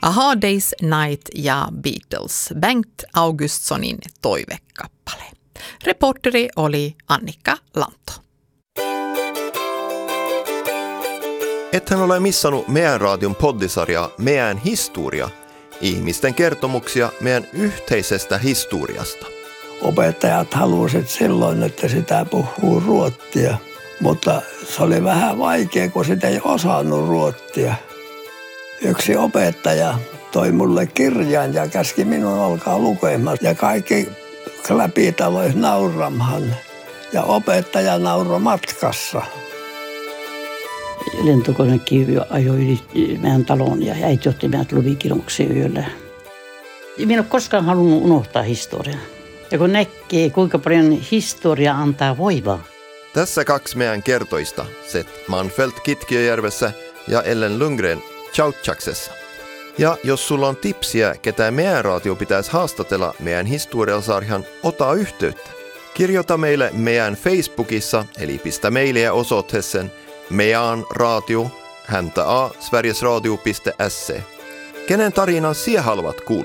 A Hard Day's Night ja Beatles, Bengt Augustsonin toivekappale. Reporteri oli Annika Lantto. Ethän ole missannut meidän radion poddisarjaa Meidän historia, ihmisten kertomuksia meidän yhteisestä historiasta. Opettajat halusivat silloin, että sitä puhuu ruottia, mutta se oli vähän vaikea, kun sitä ei osannut ruottia. Yksi opettaja toi mulle kirjan ja käski minun alkaa lukemaan ja kaikki läpitalois nauramaan ja opettaja nauroi matkassa. Lentokonekin ajoi yli meidän talon ja äiti otti meidät luvikirjouksia yöllä. Minä en ole koskaan halunnut unohtaa historiaa. Ja kun näkee, kuinka paljon historia antaa voimaa. Tässä kaksi meidän kertoista, Seth Manfeldt Kitkiöjärvessä ja Ellen Lundgren Tjautjaksessa. Ja jos sulla on tipsiä, ketä meidän radio pitäisi haastatella meidän historialsarjan, ota yhteyttä. Kirjoita meille meidän Facebookissa, eli pistä mailia osoitteeseen meanradio, @sverigesradio.se. Kenen tarinan sinä haluat kuulla?